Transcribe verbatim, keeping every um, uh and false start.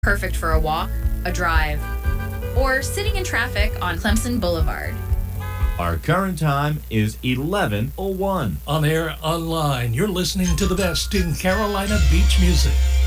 perfect for a walk, a drive, or sitting in traffic on Clemson Boulevard. Our current time is eleven oh one. On air, online, you're listening to the best in Carolina beach music.